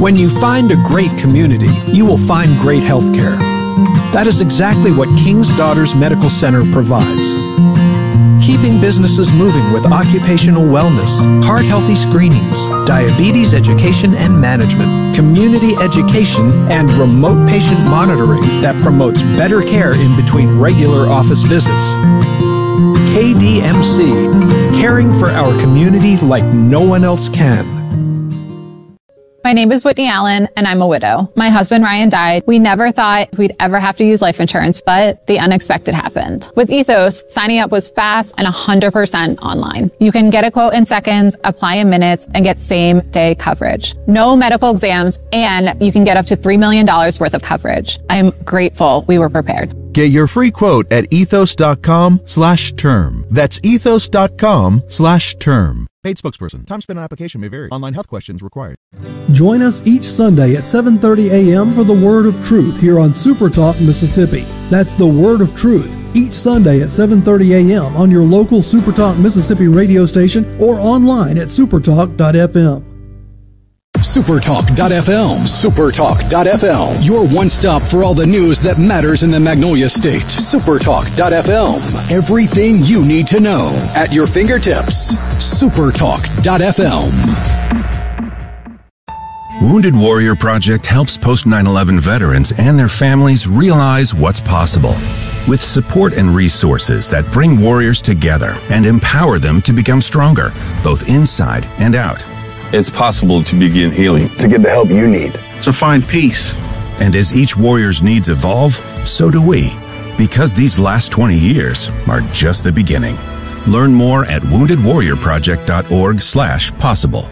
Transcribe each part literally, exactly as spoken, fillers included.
When you find a great community, you will find great health care. That is exactly what King's Daughters Medical Center provides. Keeping businesses moving with occupational wellness, heart-healthy screenings, diabetes education and management, community education, and remote patient monitoring that promotes better care in between regular office visits. K D M C, caring for our community like no one else can. My name is Whitney Allen, and I'm a widow. My husband, Ryan, died. We never thought we'd ever have to use life insurance, but the unexpected happened. With Ethos, signing up was fast and one hundred percent online. You can get a quote in seconds, apply in minutes, and get same-day coverage. No medical exams, and you can get up to three million dollars worth of coverage. I'm grateful we were prepared. Get your free quote at ethos.com slash term. That's ethos.com slash term. Paid spokesperson. Time spent on application may vary. Online health questions required. Join us each Sunday at seven thirty a.m. for the Word of Truth here on Super Talk Mississippi. That's the Word of Truth each Sunday at seven thirty a.m. on your local Super Talk Mississippi radio station or online at supertalk dot f m. supertalk dot f m. supertalk dot f m. Your one stop for all the news that matters in the Magnolia State. supertalk dot f m. Everything you need to know at your fingertips. supertalk dot f m. Wounded Warrior Project helps post nine eleven veterans and their families realize what's possible. With support and resources that bring warriors together and empower them to become stronger, both inside and out. It's possible to begin healing. To get the help you need. To find peace. And as each warrior's needs evolve, so do we. Because these last twenty years are just the beginning. Learn more at wounded warrior project dot org slash possible.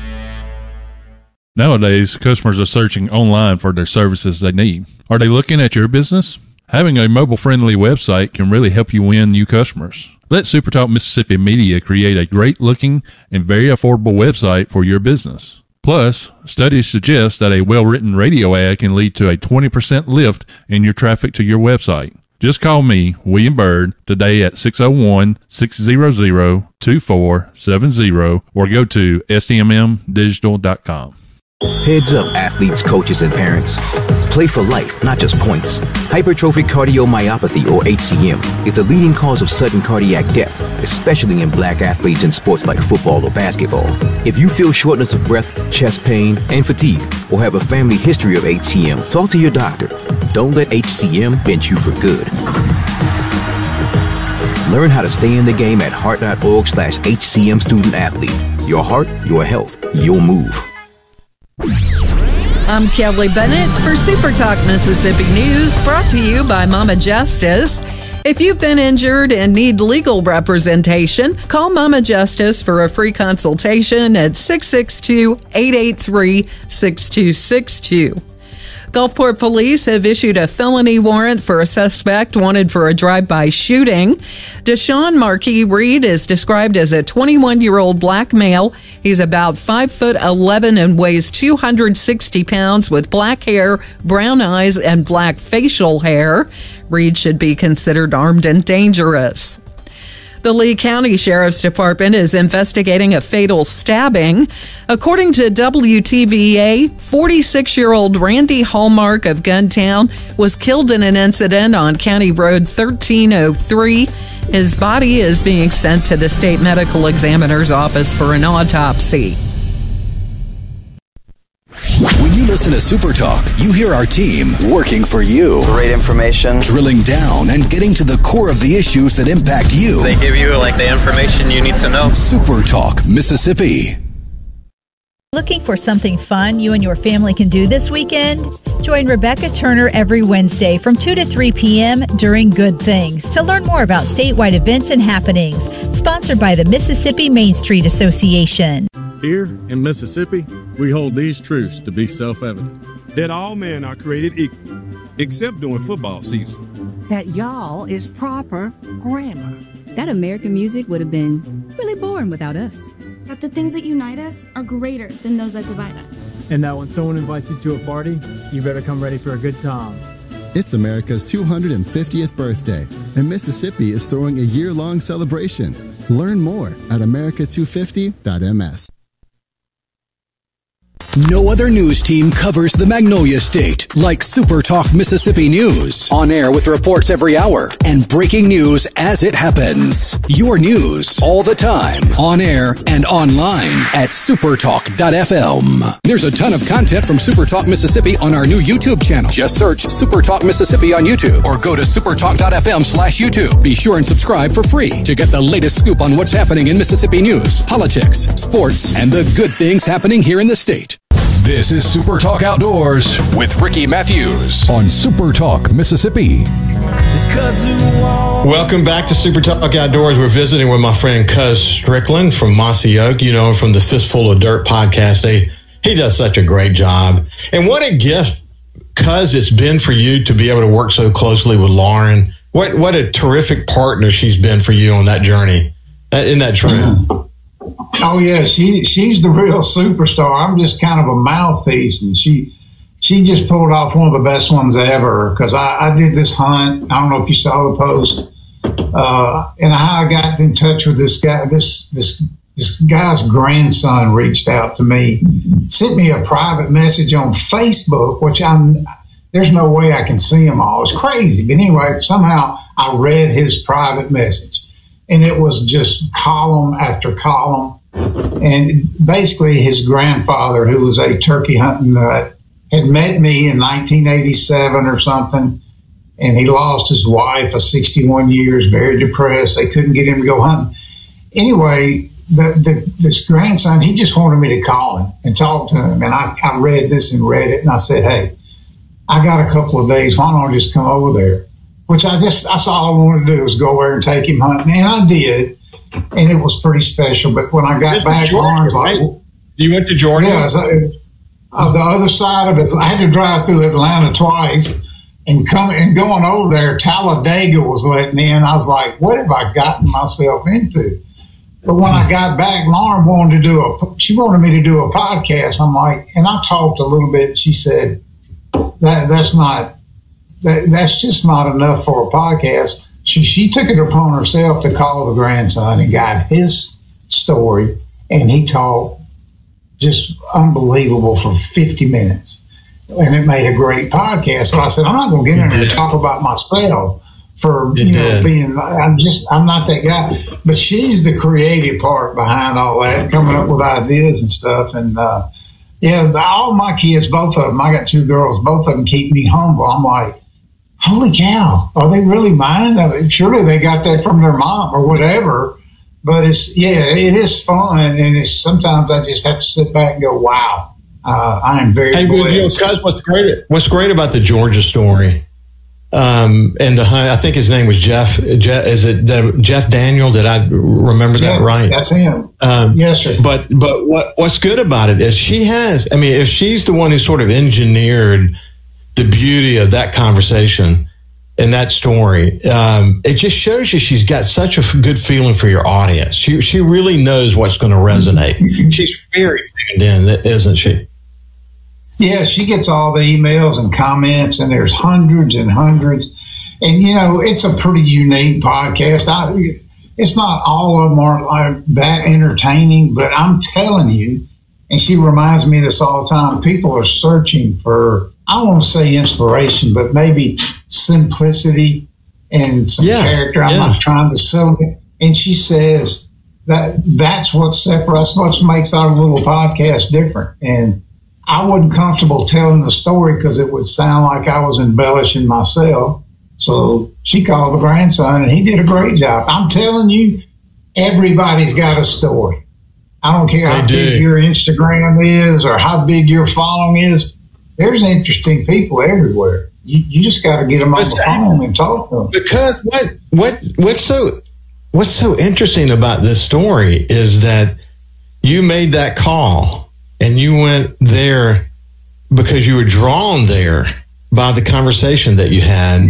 Nowadays, customers are searching online for their services they need. Are they looking at your business? Having a mobile-friendly website can really help you win new customers. Let SuperTalk Mississippi Media create a great-looking and very affordable website for your business. Plus, studies suggest that a well-written radio ad can lead to a twenty percent lift in your traffic to your website. Just call me, William Byrd, today at six oh one, six hundred, two four seven zero or go to S D M M digital dot com. Heads up, athletes, coaches, and parents. Play for life, not just points. Hypertrophic cardiomyopathy, or H C M, is the leading cause of sudden cardiac death, especially in black athletes in sports like football or basketball. If you feel shortness of breath, chest pain, and fatigue, or have a family history of H C M, talk to your doctor. Don't let H C M bench you for good. Learn how to stay in the game at heart.org slash HCM student athlete. Your heart, your health, your move. I'm Kelly Bennett for Super Talk Mississippi News, brought to you by Mama Justice. If you've been injured and need legal representation, call Mama Justice for a free consultation at six six two, eight eight three, six two six two. Gulfport police have issued a felony warrant for a suspect wanted for a drive-by shooting. Deshaun Marquis Reed is described as a twenty-one-year-old black male. He's about five foot eleven and weighs two hundred sixty pounds with black hair, brown eyes, and black facial hair. Reed should be considered armed and dangerous. The Lee County Sheriff's Department is investigating a fatal stabbing. According to W T V A, forty-six-year-old Randy Hallmark of Guntown was killed in an incident on County Road thirteen oh three. His body is being sent to the state medical examiner's office for an autopsy. When you listen to Super Talk, you hear our team working for you. Great information. Drilling down and getting to the core of the issues that impact you. They give you like the information you need to know. Super Talk Mississippi. Looking for something fun you and your family can do this weekend? Join Rebecca Turner every Wednesday from two to three p.m. during Good Things to learn more about statewide events and happenings. Sponsored by the Mississippi Main Street Association. Here in Mississippi, we hold these truths to be self-evident. That all men are created equal, except during football season. That y'all is proper grammar. That American music would have been really boring without us. That the things that unite us are greater than those that divide us. And that when someone invites you to a party, you better come ready for a good time. It's America's two hundred fiftieth birthday, and Mississippi is throwing a year-long celebration. Learn more at america two fifty dot m s. No other news team covers the Magnolia State like SuperTalk Mississippi News. On air with reports every hour and breaking news as it happens. Your news all the time. On air and online at supertalk dot f m. There's a ton of content from SuperTalk Mississippi on our new YouTube channel. Just search SuperTalk Mississippi on YouTube or go to supertalk dot f m slash YouTube. Be sure and subscribe for free to get the latest scoop on what's happening in Mississippi news, politics, sports, and the good things happening here in the state. This is Super Talk Outdoors with Ricky Matthews on Super Talk Mississippi. Welcome back to Super Talk Outdoors. We're visiting with my friend Cuz Strickland from Mossy Oak, you know, from the Fistful of Dirt podcast. They, he does such a great job. And what a gift, Cuz, it's been for you to be able to work so closely with Lauren. What what a terrific partner she's been for you on that journey. Isn't that true? Mm-hmm. Oh yeah, she she's the real superstar. I'm just kind of a mouthpiece, and she she just pulled off one of the best ones ever. Because I, I did this hunt. I don't know if you saw the post, uh, and how I got in touch with this guy. This this this guy's grandson reached out to me, sent me a private message on Facebook, which I'm there's no way I can see them all. It's crazy, but anyway, somehow I read his private message. And it was just column after column. And basically his grandfather, who was a turkey hunting nut, had met me in nineteen eighty-seven or something. And he lost his wife of sixty-one years, very depressed. They couldn't get him to go hunting. Anyway, the, the, this grandson, he just wanted me to call him and talk to him. And I, I read this and read it. And I said, hey, I got a couple of days. Why don't I just come over there? Which I just, that's all I wanted to do was go over and take him hunting. And I did. And it was pretty special. But when I got this back, Georgia, right? like, you went to Georgia? Yeah. So, uh, the other side of it, I had to drive through Atlanta twice and come and going over there. Talladega was letting in. I was like, what have I gotten myself into? But when I got back, Lauren wanted to do a, she wanted me to do a podcast. I'm like, and I talked a little bit. She said, that that's not, That, that's just not enough for a podcast. She, she took it upon herself to call the grandson and got his story, and he talked just unbelievable for fifty minutes. And it made a great podcast. But I said, I'm not going to get in there and talk about myself for, you know, being, I'm just, I'm not that guy. But she's the creative part behind all that, coming up with ideas and stuff. And, uh, yeah, all my kids, both of them, I got two girls, both of them keep me humble. I'm like, holy cow, are they really mine? I mean, surely they got that from their mom or whatever. But it's, yeah, it is fun. And it's sometimes I just have to sit back and go, wow, uh, I am very hey, blessed. You know, Cuz, what's great, what's great about the Georgia story um, and the hunt, I think his name was Jeff. Jeff is it the, Jeff Daniel? Did I remember yeah, that right? That's him. Um, yes, sir. But, but what, what's good about it is she has, I mean, if she's the one who sort of engineered the beauty of that conversation and that story, um, it just shows you she's got such a good feeling for your audience. She she really knows what's going to resonate. She's very tuned in, isn't she? Yeah, she gets all the emails and comments, and there's hundreds and hundreds. And, you know, it's a pretty unique podcast. I, it's not all of them are like that entertaining, but I'm telling you, and she reminds me of this all the time, people are searching for, I don't want to say inspiration, but maybe simplicity and some yes, character. I'm yeah. not trying to sell it. And she says that that's what separates, what makes our little podcast different. And I wasn't comfortable telling the story because it would sound like I was embellishing myself. So she called the grandson, and he did a great job. I'm telling you, everybody's got a story. I don't care how big your Instagram is or how big your following is. There's interesting people everywhere. You, you just got to get them on the phone and talk to them. Because what what what's so what's so interesting about this story is that you made that call and you went there because you were drawn there by the conversation that you had,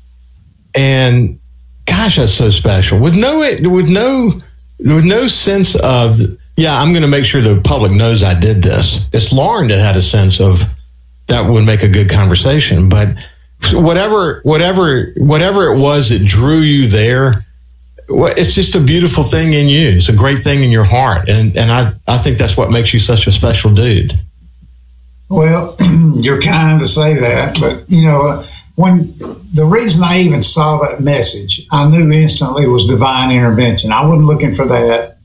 and gosh, that's so special. With no with no with no sense of yeah, I'm going to make sure the public knows I did this. It's Lauren that had a sense of that would make a good conversation. But whatever, whatever, whatever it was that drew you there, it's just a beautiful thing in you. It's a great thing in your heart. And, and I, I think that's what makes you such a special dude. Well, you're kind to say that, but you know, when the reason I even saw that message, I knew instantly it was divine intervention. I wasn't looking for that.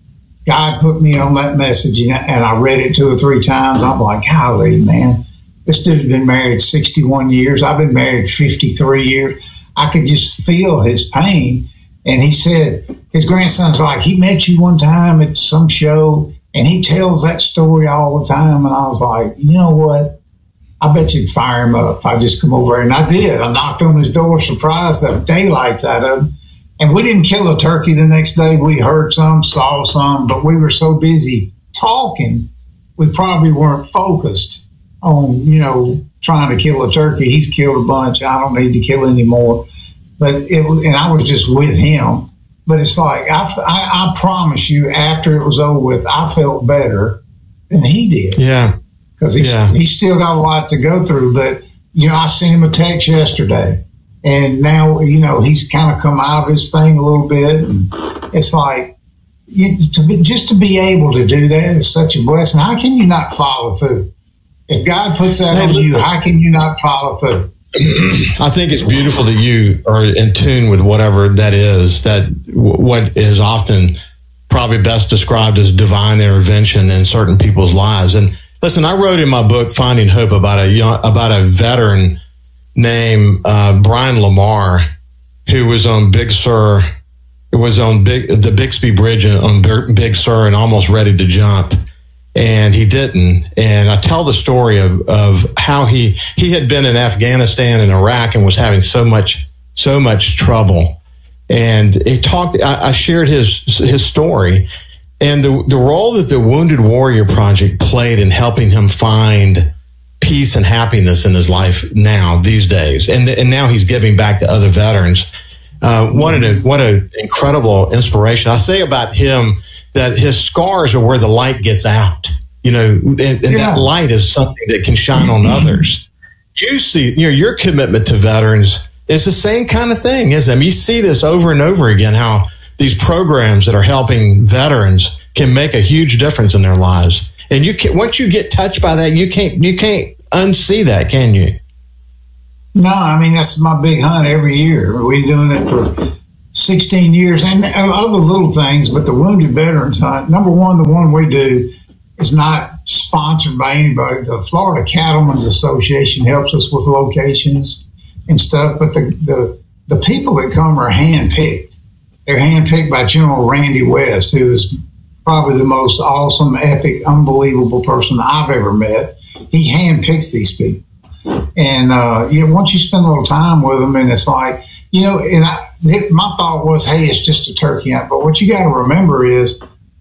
God put me on that message, and I read it two or three times. I'm like, golly, man, this dude's been married sixty-one years. I've been married fifty-three years. I could just feel his pain. And he said, his grandson's like, he met you one time at some show, and he tells that story all the time. And I was like, you know what? I bet you'd fire him up if I just come over there. And I did. I knocked on his door, surprised the daylights out of him. And we didn't kill a turkey the next day. We heard some, saw some, but we were so busy talking, we probably weren't focused on, you know, trying to kill a turkey. He's killed a bunch. I don't need to kill any more. But it was, and I was just with him. But it's like, I, I, I promise you, after it was over with, I felt better than he did. Yeah. Because he's, yeah. he's still got a lot to go through. But, you know, I sent him a text yesterday. And now, you know, he's kind of come out of his thing a little bit. And it's like, you, to be, just to be able to do that is such a blessing. How can you not follow through? If God puts that on you, how can you not follow through? I think it's beautiful that you are in tune with whatever that is, that w- what is often probably best described as divine intervention in certain people's lives. And listen, I wrote in my book, Finding Hope, about a young, about a veteran named uh, Brian Lamar, who was on Big Sur, it was on Big, the Bixby Bridge on Big Sur and almost ready to jump. And he didn't. And I tell the story of, of how he, he had been in Afghanistan and Iraq and was having so much, so much trouble. And he talked, I, I shared his, his story and the, the role that the Wounded Warrior Project played in helping him find peace and happiness in his life now, these days. And, and now he's giving back to other veterans. Uh, what an, what an incredible inspiration. I say about him that his scars are where the light gets out, you know, and, and yeah. that light is something that can shine on others. You see, you know, your commitment to veterans is the same kind of thing, isn't it? I mean, you see this over and over again, how these programs that are helping veterans can make a huge difference in their lives. And you can, once you get touched by that, you can't, you can't unsee that, can you? No, I mean, that's my big hunt every year. We're doing it for sixteen years and other little things, but the Wounded Veterans Hunt, number one, the one we do is not sponsored by anybody. The Florida Cattlemen's Association helps us with locations and stuff, but the, the, the people that come are handpicked. They're handpicked by General Randy West, who is probably the most awesome, epic, unbelievable person I've ever met. He handpicks these people. And, uh, you know, once you spend a little time with them, and it's like, you know, and I, it, my thought was, hey, it's just a turkey hunt. But what you got to remember is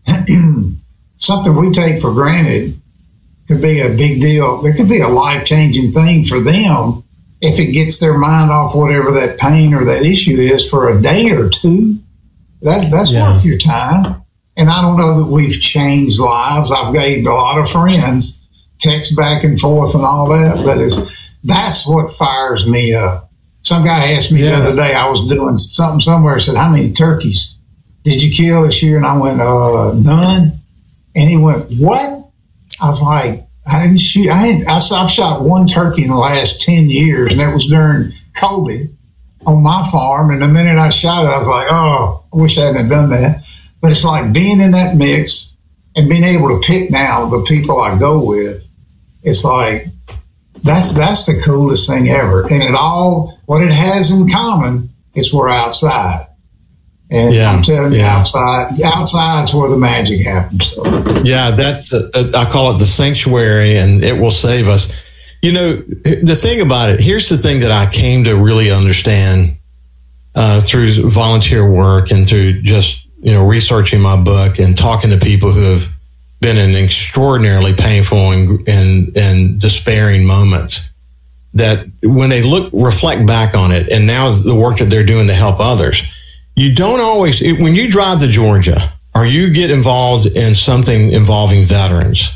something we take for granted could be a big deal. It could be a life-changing thing for them if it gets their mind off whatever that pain or that issue is for a day or two. That, that's yeah. worth your time. And I don't know that we've changed lives. I've gained a lot of friends, text back and forth and all that, but it's, that's what fires me up. Some guy asked me yeah. the other day, I was doing something somewhere, said, how many turkeys did you kill this year? And I went, uh, none. And he went, what? I was like, I didn't shoot. I had, I, I've shot one turkey in the last ten years, and that was during COVID on my farm. And the minute I shot it, I was like, oh, I wish I hadn't done that. But it's like being in that mix and being able to pick now the people I go with. It's like, that's that's the coolest thing ever. And it all, what it has in common is we're outside. And yeah, I'm telling you, yeah. outside, outside's where the magic happens. So. Yeah, that's, a, a, I call it the sanctuary, and it will save us. You know, the thing about it, here's the thing that I came to really understand uh, through volunteer work and through just, you know, researching my book and talking to people who have been in extraordinarily painful and, and, and despairing moments, that when they look, reflect back on it, and now the work that they're doing to help others, you don't always, when you drive to Georgia or you get involved in something involving veterans,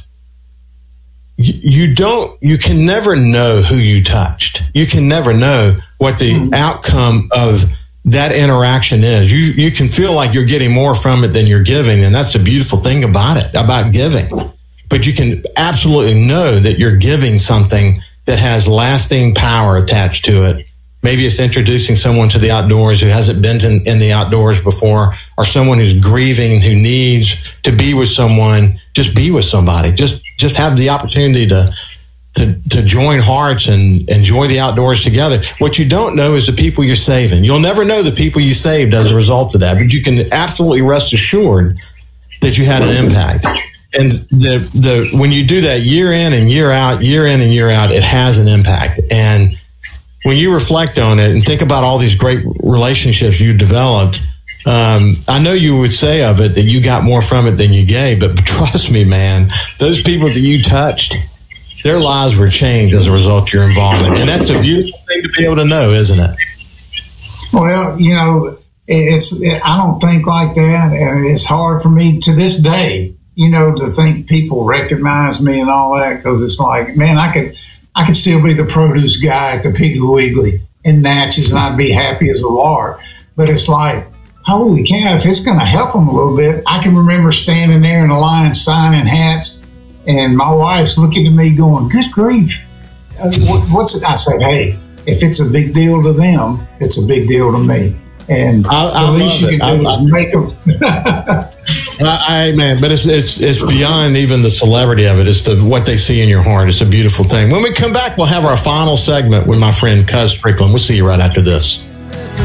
you, you don't, you can never know who you touched. You can never know what the mm-hmm. outcome of that interaction is. You you can feel like you're getting more from it than you're giving, and that's the beautiful thing about it, about giving. but you can absolutely know that you're giving something that has lasting power attached to it. Maybe it's introducing someone to the outdoors who hasn't been in, in the outdoors before, or someone who's grieving, who needs to be with someone. Just be with somebody. Just just have the opportunity to to to join hearts and enjoy the outdoors together. What you don't know is the people you're saving. You'll never know the people you saved as a result of that, but you can absolutely rest assured that you had an impact. And the the when you do that year in and year out, year in and year out, it has an impact. And when you reflect on it and think about all these great relationships you developed, um, I know you would say of it that you got more from it than you gave, but trust me, man, those people that you touched, their lives were changed as a result of your involvement. And that's a beautiful thing to be able to know, isn't it? Well, you know, it's I don't think like that, and it's hard for me to this day, you know, to think people recognize me and all that, because it's like, man, I could I could still be the produce guy at the Piggly Wiggly in Natchez, and I'd be happy as a lark. But it's like, holy cow, if it's going to help them a little bit. I can remember standing there in a line signing hats, and my wife's looking at me going, good grief, what's it? I said, hey, if it's a big deal to them, it's a big deal to me. And I, I the least you it. can do I, is make them. I, I man, but it's it's it's beyond even the celebrity of it. It's the what they see in your heart. It's a beautiful thing. When we come back, we'll have our final segment with my friend Cuz Strickland. We'll see you right after this.